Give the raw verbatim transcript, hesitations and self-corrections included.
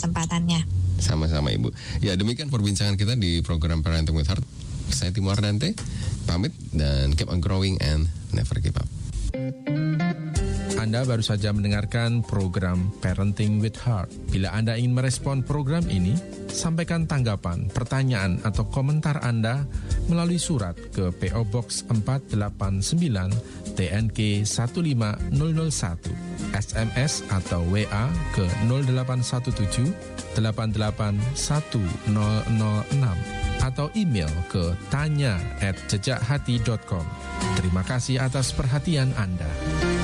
kesempatannya. Sama-sama Ibu. Ya, demikian perbincangan kita di program Parenting with Heart. Saya Timo Ardante, pamit dan keep on growing and never give up. Anda baru saja mendengarkan program Parenting with Heart. Bila Anda ingin merespon program ini, sampaikan tanggapan, pertanyaan, atau komentar Anda melalui surat ke P O Box empat delapan sembilan T N K satu lima nol nol satu, S M S atau W A ke nol delapan satu tujuh delapan delapan satu nol nol enam atau email ke tanya at jejak hati dot com. Terima kasih atas perhatian Anda.